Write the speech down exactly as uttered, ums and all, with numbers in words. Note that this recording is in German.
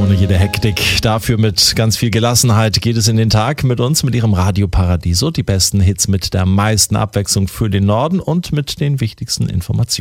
ohne jede Hektik. Dafür mit ganz viel Gelassenheit geht es in den Tag mit uns, mit Ihrem Radio Paradiso. Die besten Hits mit der meisten Abwechslung für den Norden und mit den wichtigsten Informationen.